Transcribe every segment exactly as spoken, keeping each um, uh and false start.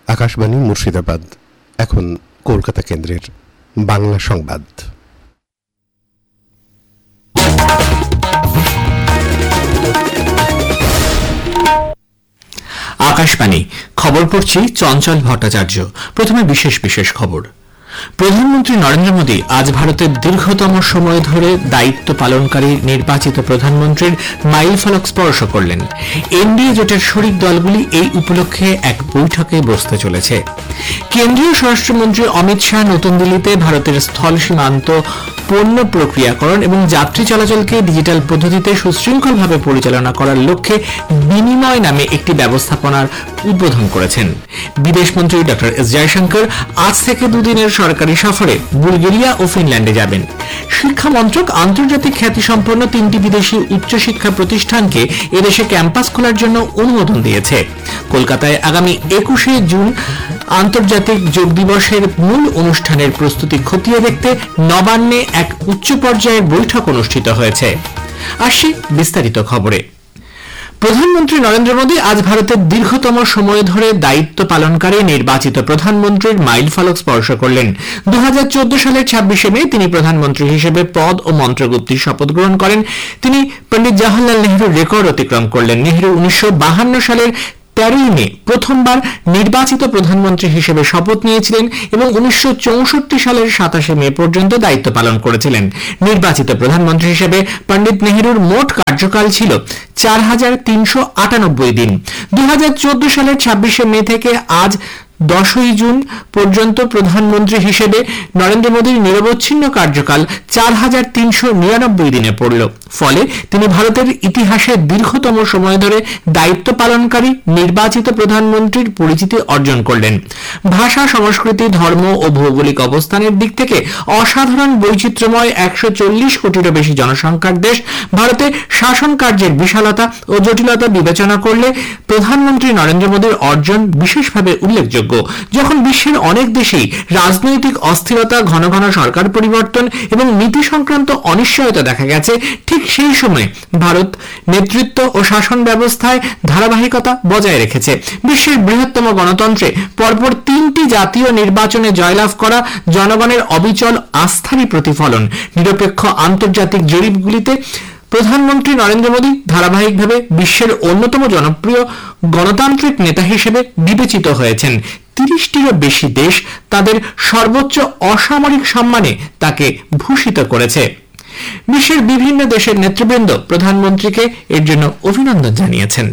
আকাশবাণী মুর্শিদাবাদ। এখন কলকাতা কেন্দ্রের বাংলা সংবাদ। আকাশবাণী খবর পড়ছি চঞ্চল ভট্টাচার্য। প্রথমে বিশেষ বিশেষ খবর। প্রধানমন্ত্রী নরেন্দ্র মোদী আজ ভারতের দীর্ঘতম সময় ধরে দায়িত্ব পালনকারী নির্বাচিত প্রধানমন্ত্রীর মাইলফলক স্পর্শ করলেন। এনডিএ জোটের শরিক দলগুলি এই উপলক্ষে এক বৈঠকে বসতে চলেছে। কেন্দ্রীয় স্বরাষ্ট্রমন্ত্রী অমিত শাহ নতুন দিল্লিতে ভারতের স্থল সীমান্ত পণ্য প্রক্রিয়াকরণ এবং যাত্রী চলাচলকে ডিজিটাল পদ্ধতিতে সুশৃঙ্খলভাবে পরিচালনা করার লক্ষ্যে বিনিময় নামে একটি ব্যবস্থাপনার উদ্বোধন করেছেন। বিদেশমন্ত্রী ড এস জয়শঙ্কর আজ থেকে দুদিনের সরকারি সফরে বুলগেরিয়া ও ফিনল্যান্ডে যাবেন। শিক্ষা মন্ত্রক আন্তর্জাতিক খ্যাতিসম্পন্ন তিনটি বিদেশি উচ্চশিক্ষা প্রতিষ্ঠানকে এদেশে ক্যাম্পাস খোলার জন্য অনুমোদন দিয়েছে। কলকাতায় আগামী একুশে জুন আন্তর্জাতিক যোগ দিবসের মূল অনুষ্ঠানের প্রস্তুতি খতিয়ে দেখতে নবান্নে এক উচ্চ পর্যায়ের বৈঠক অনুষ্ঠিত হয়েছে। আসি বিস্তারিত খবরে। প্রধানমন্ত্রী নরেন্দ্র মোদী আজ ভারতের দীর্ঘতম সময় ধরে দায়িত্ব পালনকারী নির্বাচিত প্রধানমন্ত্রীর মাইলফলক স্পর্শ করলেন। দু হাজার চোদ্দ সালের ছাব্বিশে মে তিনি প্রধানমন্ত্রী হিসেবে পদ ও মন্ত্রগুপ্তির শপথ গ্রহণ করেন। তিনি পণ্ডিত জওহরলাল নেহরুর রেকর্ড অতিক্রম করলেন। নেহরু উনিশশো বাহান্ন সালের তেরোই মে প্রথমবার নির্বাচিত প্রধানমন্ত্রী হিসেবে শপথ নিয়েছিলেন এবং উনিশশো চৌষট্টি সালের সাতাশে মে পর্যন্ত দায়িত্ব পালন করেছিলেন। নির্বাচিত প্রধানমন্ত্রী হিসেবে পণ্ডিত নেহরুর মোট কার্যকাল ছিল চার হাজার তিনশো আটানব্বই দিন। দু হাজার চোদ্দ সালের ছাব্বিশে মে থেকে আজ দশই জুন পর্যন্ত প্রধানমন্ত্রী হিসেবে নরেন্দ্র মোদীর নিরবচ্ছিন্ন কার্যকাল চার হাজার তিনশো নিরানব্বই দিনে পড়ল। ফলে তিনি ভারতের ইতিহাসে দীর্ঘতম সময় ধরে দায়িত্ব পালনকারী নির্বাচিত প্রধানমন্ত্রীর পরিচিতি অর্জন করলেন। ভাষা, সংস্কৃতি, ধর্ম ও ভৌগোলিক অবস্থানের দিক থেকে অসাধারণ বৈচিত্র্যময় একশো চল্লিশ কোটিরও বেশি জনসংখ্যার দেশ ভারতে শাসন কার্যের বিশালতা ও জটিলতা বিবেচনা করলে প্রধানমন্ত্রী নরেন্দ্র মোদীর অর্জন বিশেষভাবে উল্লেখযোগ্য। যখন বিশ্বের অনেক দেশেই রাজনৈতিক অস্থিরতা, ঘন ঘন সরকার পরিবর্তন এবং নীতি সংক্রান্ত অনিশ্চয়তা দেখা গেছে, ঠিক সেই সময় ভারত নেতৃত্ব ও শাসন ব্যবস্থায় ধারাবাহিকতা বজায় রেখেছে। বিশ্বের বৃহত্তম গণতন্ত্রে পরপর তিনটি জাতীয় নির্বাচনে জয়লাভ করা জনগণের অবিচল আস্থারই প্রতিফলন। নিরপেক্ষ আন্তর্জাতিক জরিপগুলিতে প্রধানমন্ত্রী নরেন্দ্র মোদী ধারাবাহিকভাবে বিশ্বের অন্যতম জনপ্রিয় গণতান্ত্রিক নেতা হিসেবে বিবেচিত হয়েছেন। তিরিশটিরও বেশি দেশ তাদের সর্বোচ্চ অসামরিক সম্মানে তাকে ভূষিত করেছে। বিশ্বের বিভিন্ন দেশের নেতৃবৃন্দ প্রধানমন্ত্রীকে এর জন্য অভিনন্দন জানিয়েছেন।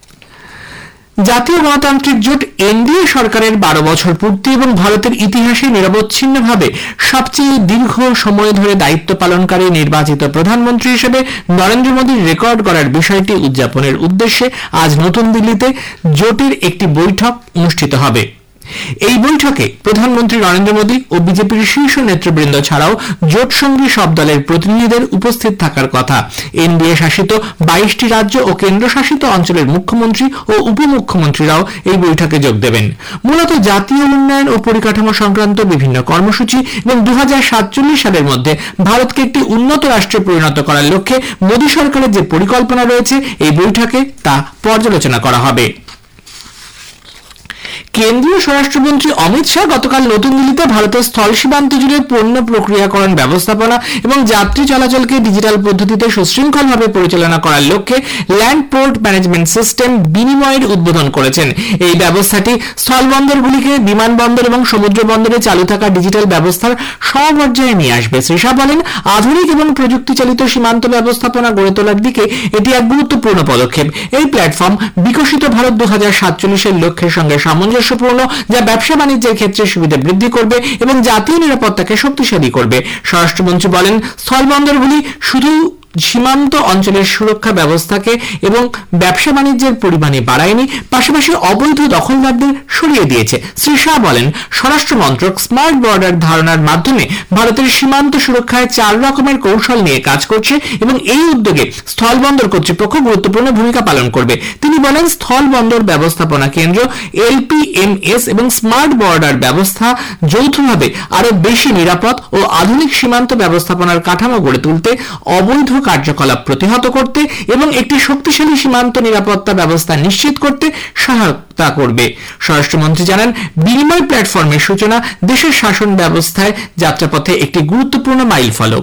জাতীয় গণতান্ত্রিক জোট এনডিএ সরকারের বারো বছর পূর্তি এবং ভারতের ইতিহাসে নিরবচ্ছিন্নভাবে সবচেয়ে দীর্ঘ সময় ধরে দায়িত্ব পালনকারী নির্বাচিত প্রধানমন্ত্রী হিসেবে নরেন্দ্র মোদীর রেকর্ড করার বিষয়টি উদযাপনের উদ্দেশ্যে আজ নতুন দিল্লিতে জোটের একটি বৈঠক অনুষ্ঠিত হবে। এই বৈঠকে প্রধানমন্ত্রী নরেন্দ্র মোদী ও বিজেপির শীর্ষ নেতৃবৃন্দ ছাড়াও জোট সঙ্গী সব দলের প্রতিনিধিদের উপস্থিত থাকার কথা। এনডিএ শাসিত বাইশটি রাজ্য ও কেন্দ্রশাসিত অঞ্চলের মুখ্যমন্ত্রী ও উপমুখ্যমন্ত্রীরাও এই বৈঠকে যোগ দেবেন। মূলত জাতীয় উন্নয়ন ও পরিকাঠামো সংক্রান্ত বিভিন্ন কর্মসূচি এবং দু হাজার সাতচল্লিশ সালের মধ্যে ভারতকে একটি উন্নত রাষ্ট্রে পরিণত করার লক্ষ্যে মোদী সরকারের যে পরিকল্পনা রয়েছে, এই বৈঠকে তা পর্যালোচনা করা হবে। কেন্দ্রীয় স্বরাষ্ট্রমন্ত্রী অমিত শাহ গতকাল নতুন দিল্লিতে ভারতের স্থল সীমান্ত জুড়ে পণ্য প্রক্রিয়াকরণ ব্যবস্থাপনা এবং যাত্রী চলাচলকে ডিজিটাল পদ্ধতিতে সুশৃঙ্খলভাবে পরিচালনা করার লক্ষ্যে ল্যান্ড পোর্ট ম্যানেজমেন্ট সিস্টেম বিনিময়ের উদ্বোধন করেছেন। এই ব্যবস্থাটি স্থলবন্দরগুলিকে বিমানবন্দর এবং সমুদ্র বন্দরে চালু থাকা ডিজিটাল ব্যবস্থার সমপর্যায়ে নিয়ে আসবে। শ্রী শাহ বলেন, আধুনিক এবং প্রযুক্তি চালিত সীমান্ত ব্যবস্থাপনা গড়ে তোলার দিকে এটি এক গুরুত্বপূর্ণ পদক্ষেপ। এই প্ল্যাটফর্ম বিকশিত ভারত দু হাজার সাতচল্লিশের লক্ষ্যের সঙ্গে সামঞ্জস্যপূর্ণ, যা ব্যবসা বাণিজ্যের ক্ষেত্রে সুবিধা বৃদ্ধি করবে এবং জাতীয় নিরাপত্তাকে শক্তিশালী করবে। স্বরাষ্ট্রমন্ত্রী বলেন, স্থলবন্দরগুলি শুধু সীমান্ত অঞ্চলের সুরক্ষা ব্যবস্থাকে এবং ব্যবসা বাণিজ্যের পরিমাণে বাড়ায়নি, পাশাপাশি অবৈধ দখলদারদের সরিয়ে দিয়েছে। শ্রী শাহ বলেন, স্বরাষ্ট্র মন্ত্রক স্মার্ট বর্ডার ধারণার মাধ্যমে ভারতের সীমান্ত সুরক্ষায় চার রকমের কৌশল নিয়ে কাজ করছে এবং এই উদ্যোগে স্থলবন্দর কর্তৃপক্ষ গুরুত্বপূর্ণ ভূমিকা পালন করবে। তিনি বলেন, স্থলবন্দর ব্যবস্থাপনা কেন্দ্র, এলপিএমএস এবং স্মার্ট বর্ডার ব্যবস্থা যৌথভাবে আরো বেশি নিরাপদ ও আধুনিক সীমান্ত ব্যবস্থাপনার কাঠামো গড়ে তুলতে অবৈধ কার্যকলাপ প্রতিহত করতে এবং একটি শক্তিশালী সীমান্ত নিরাপত্তা ব্যবস্থা নিশ্চিত করতে সহায়তা করবে। স্বরাষ্ট্রমন্ত্রী জানান, বিনিময় প্ল্যাটফর্মের সূচনা দেশের শাসন ব্যবস্থায় যাত্রাপথে একটি গুরুত্বপূর্ণ মাইলফলক।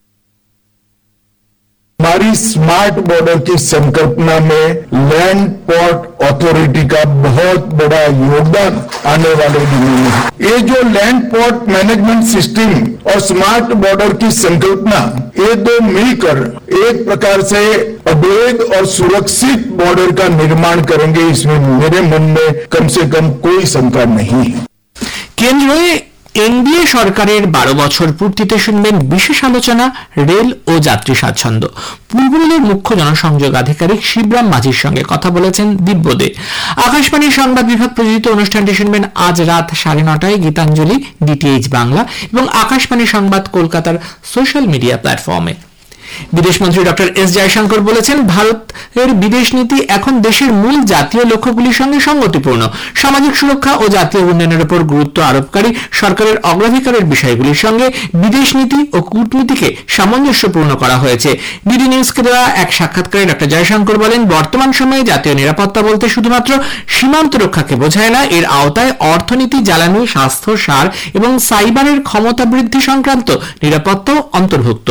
हमारी स्मार्ट बॉर्डर की संकल्पना में लैंड पोर्ट अथॉरिटी का बहुत बड़ा योगदान आने वाले दिनों में। ये जो लैंड पोर्ट मैनेजमेंट सिस्टम और स्मार्ट बॉर्डर की संकल्पना, ये दो मिलकर एक प्रकार से अवैध और सुरक्षित बॉर्डर का निर्माण करेंगे, इसमें मेरे मन में कम से कम कोई शंका नहीं है। केंद्र এনডিএ সরকারের বারো বছর পূর্তিতে শুনবেন বিশেষ আলোচনা রেল ও যাত্রী স্বাচ্ছন্দ্য। পূর্ব রেলের মুখ্য জনসংযোগ আধিকারিক শিবরাম মাঝির সঙ্গে কথা বলেছেন দিব্য দে। আকাশবাণীর সংবাদ বিভাগ প্রযোজিত অনুষ্ঠানটি শুনবেন আজ রাত সাড়ে নটায় গীতাঞ্জলি, ডিটিএইচ বাংলা এবং আকাশবাণী সংবাদ কলকাতার সোশ্যাল মিডিয়া প্ল্যাটফর্মে। বিদেশমন্ত্রী ডক্টর এস জয়শঙ্কর বলেছেন, ভারতের বিদেশ নীতি এখন দেশের মূল জাতীয় লক্ষ্যগুলির সঙ্গে সঙ্গতিপূর্ণ। সামাজিক সুরক্ষা ও জাতীয় উন্নয়নের উপর গুরুত্ব আরোপকারী সরকারের অগ্রাধিকারের বিষয়গুলির সঙ্গে বিদেশ নীতি ও কূটনীতিকে সামঞ্জস্যপূর্ণ করা হয়েছে। ডিডি নিউজকে দেওয়া এক সাক্ষাৎকারে ডক্টর জয়শঙ্কর বলেন, বর্তমান সময়ে জাতীয় নিরাপত্তা বলতে শুধুমাত্র সীমান্ত রক্ষাকে বোঝায় না, এর আওতায় অর্থনীতি, জ্বালানি, স্বাস্থ্য, সার এবং সাইবারের ক্ষমতা বৃদ্ধি সংক্রান্ত নিরাপত্তাও অন্তর্ভুক্ত।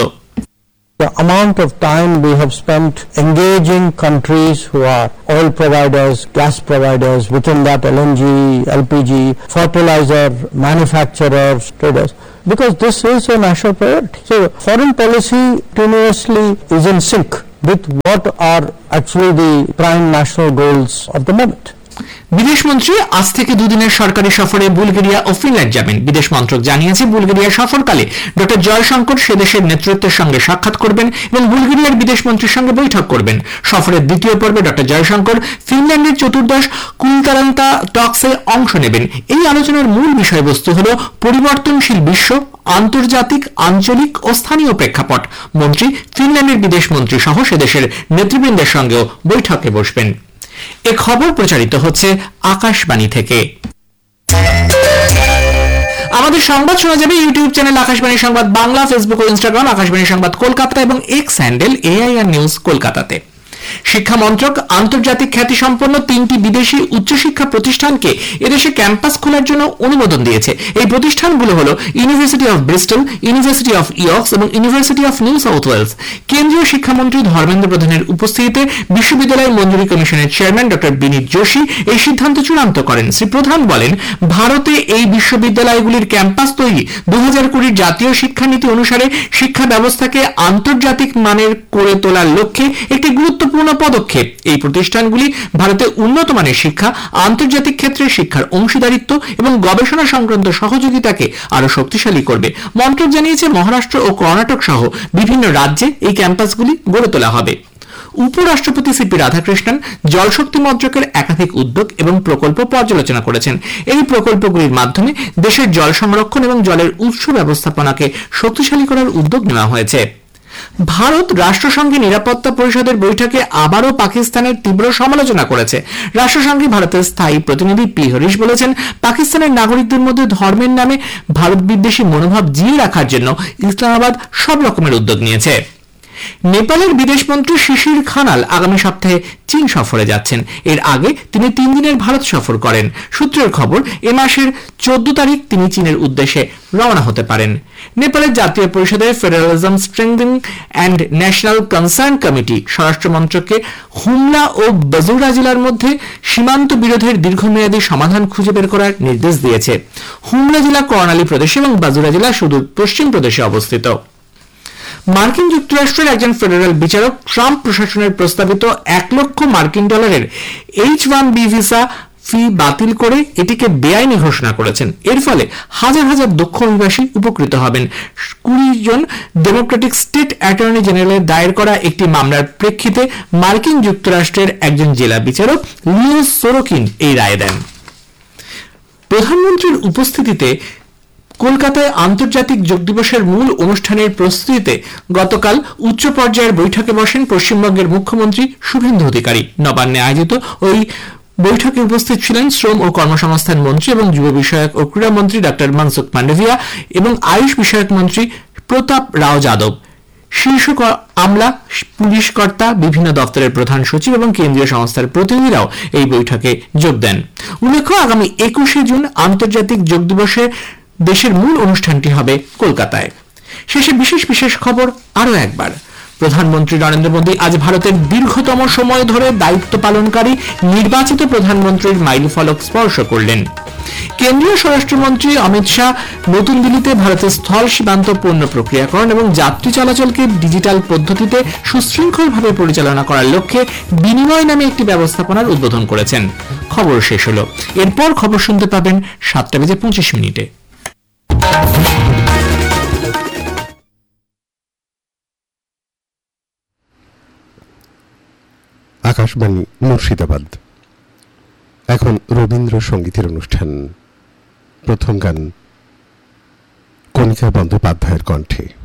The amount of time we have spent engaging countries who are oil providers, gas providers, within that L N G, L P G, fertilizer manufacturers, traders, because this is a national priority. So foreign policy continuously is in sync with what are actually the prime national goals of the moment. বিদেশমন্ত্রী আজ থেকে দুদিনের সরকারি সফরে Bulgaria ও Finland যাবেন। বিদেশ মন্ত্রক জানিয়েছে, বুলগেরিয়া সফরকালে ডক্টর জয়শঙ্কর সে দেশের নেতৃত্বের সঙ্গে সাক্ষাৎ করবেন এবং বুলগেরিয়ার বিদেশমন্ত্রীর সঙ্গে বৈঠক করবেন। সফরের দ্বিতীয় পর্বে ডক্টর জয়শঙ্কর ফিনল্যান্ডের চতুর্দশ কুলতারান্তা টক্সে অংশ নেবেন। এই আলোচনার মূল বিষয়বস্তু হল পরিবর্তনশীল বিশ্ব, আন্তর্জাতিক, আঞ্চলিক ও স্থানীয় প্রেক্ষাপট। মন্ত্রী ফিনল্যান্ডের বিদেশমন্ত্রী সহ সে দেশের নেতৃবৃন্দের সঙ্গেও বৈঠকে বসবেন। এ খবর প্রচারিত হচ্ছে আকাশবাণী থেকে। আমাদের সংবাদ শোনা যাবে ইউটিউব চ্যানেল আকাশবাণী সংবাদ বাংলা, ফেসবুক ও ইনস্টাগ্রাম আকাশবাণী সংবাদ কলকাতা এবং এক্স হ্যান্ডেল এআইআর নিউজ কলকাতাতে। শিক্ষা মন্ত্রক আন্তর্জাতিক খ্যাতি সম্পন্ন তিনটি বিদেশি উচ্চশিক্ষা প্রতিষ্ঠানকে এদেশে ক্যাম্পাস খোলার জন্য অনুমোদন দিয়েছে। এই প্রতিষ্ঠানগুলো হলো university of Bristol, university of York's এবং university of new south Wales. কেন্দ্রীয় শিক্ষামন্ত্রী ধর্মেন্দ্র প্রধানের উপস্থিতিতে বিশ্ববিদ্যালয় মঞ্জুরি কমিশনের চেয়ারম্যান ডক্টর বিনীত যোশী এই সিদ্ধান্ত চূড়ান্ত করেন। শ্রী প্রধান বলেন, ভারতে এই বিশ্ববিদ্যালয়গুলির ক্যাম্পাস তৈরি দু হাজার কুড়ির জাতীয় শিক্ষানীতি অনুসারে শিক্ষা ব্যবস্থাকে আন্তর্জাতিক মানের করে তোলার লক্ষ্যে একটি গুরুত্বপূর্ণ পদক্ষেপ। এই প্রতিষ্ঠানগুলি ভারতে উন্নত মানের শিক্ষা, আন্তর্জাতিক ক্ষেত্রে শিক্ষার অংশীদারিত্ব এবং গবেষণা সংক্রান্ত সহযোগিতাকে আরো শক্তিশালী করবে। মন্ত্রক জানিয়েছে, মহারাষ্ট্র ও কর্ণাটক সহ বিভিন্ন রাজ্যে এই ক্যাম্পাসগুলি গড়ে তোলা হবে। উপরাষ্ট্রপতি সিপি রাধাকৃষ্ণন জলশক্তি মন্ত্রকের একাধিক উদ্যোগ এবং প্রকল্প পর্যালোচনা করেছেন। এই প্রকল্পগুলির মাধ্যমে দেশের জল সংরক্ষণ এবং জলের উৎস ব্যবস্থাপনাকে শক্তিশালী করার উদ্যোগ নেওয়া হয়েছে। ভারত রাষ্ট্রসংঘে নিরাপত্তা পরিষদের বৈঠকে আবারও পাকিস্তানের তীব্র সমালোচনা করেছে। রাষ্ট্রসংঘে ভারতের স্থায়ী প্রতিনিধি পি হরিশ বলেছেন, পাকিস্তানের নাগরিকদের মধ্যে ধর্মের নামে ভারত বিদ্বেষী মনোভাব জিয়ে রাখার জন্য ইসলামাবাদ সব রকমের উদ্যোগ নিয়েছে। নেপালের বিদেশমন্ত্রী শিশির খানাল আগামী সপ্তাহে চীন সফরে যাচ্ছেন। এর আগে তিনি তিন দিনের ভারত সফর করেন। সূত্রের খবর, এ মাসের চোদ্দ তারিখ তিনি চীনের উদ্দেশ্যে রওনা হতে পারেন। নেপালের জাতীয় পরিষদের federalism strengthening and national concern committee স্বরাষ্ট্র মন্ত্রককে হুমলা ও বাজুরা জেলার মধ্যে সীমান্ত বিরোধের দীর্ঘমেয়াদী সমাধান খুঁজে বের করার নির্দেশ দিয়েছে। হুমলা জেলা কর্ণালী প্রদেশে এবং বাজুরা জেলা সুদূর পশ্চিম প্রদেশে অবস্থিত। মার্কিন যুক্তরাষ্ট্রের একজন ফেডারেল বিচারক ট্রাম্প প্রশাসনের প্রস্তাবিত এক লক্ষ মার্কিন ডলারের এইচ ওয়ান বি ভিসা ফি বাতিল করে এটিকে বেআইনি ঘোষণা করেছেন। এর ফলে হাজার হাজার দক্ষ অভিবাসী উপকৃত হবেন। কুড়ি জন ডেমোক্রেটিক স্টেট অ্যাটর্নি জেনারেলের দায়ের করা একটি মামলার প্রেক্ষিতে মার্কিন যুক্তরাষ্ট্রের একজন জেলা বিচারক লিও সোরোকিন এই রায় দেন। প্রধানমন্ত্রীর উপস্থিতিতে কলকাতায় আন্তর্জাতিক যোগ দিবসের মূল অনুষ্ঠানের প্রস্তুতিতে গতকাল উচ্চ পর্যায়ের বৈঠকে বসেন পশ্চিমবঙ্গের মুখ্যমন্ত্রী শুভেন্দু অধিকারী। নবান্নে আয়োজিত ওই বৈঠকে উপস্থিত ছিলেন শ্রম ও কর্মসংস্থান মন্ত্রী এবং যুব বিষয়ক ও ক্রীড়া মন্ত্রী ডক্টর মনসুখ মান্ডভিয়া এবং আয়ুষ বিষয়ক মন্ত্রী প্রতাপ রাও যাদব। শীর্ষ আমলা, পুলিশ কর্তা, বিভিন্ন দপ্তরের প্রধান সচিব এবং কেন্দ্রীয় সংস্থার প্রতিনিধিরাও এই বৈঠকে যোগ দেন। উল্লেখ্য, আগামী একুশে জুন আন্তর্জাতিক যোগ দিবসে দেশের মূল অনুষ্ঠানটি হবে কলকাতায়। শেষে বিশেষ বিশেষ খবর আরও একবার। প্রধানমন্ত্রী নরেন্দ্র মোদী আজ ভারতের দীর্ঘতম সময় ধরে দায়িত্ব পালনকারী নির্বাচিত প্রধানমন্ত্রীর মাইলফলক স্পর্শ করলেন। কেন্দ্রীয় স্বরাষ্ট্রমন্ত্রী অমিত শাহ নতুন দিল্লিতে ভারতের স্থল সীমান্ত পণ্য প্রক্রিয়াকরণ এবং যাত্রী চলাচলকে ডিজিটাল পদ্ধতিতে সুশৃঙ্খলভাবে পরিচালনা করার লক্ষ্যে বিনিময় নামে একটি ব্যবস্থাপনার উদ্বোধন করেছেন। খবর শেষ হলো। এরপর খবর শুনতে পাবেন সাতটা বেজে পঁচিশ মিনিটে। আকাশবাণী মুর্শিদাবাদ। এখন রবীন্দ্রসঙ্গীতের অনুষ্ঠান। প্রথম গান কণিকা বন্দ্যোপাধ্যায়ের কণ্ঠে।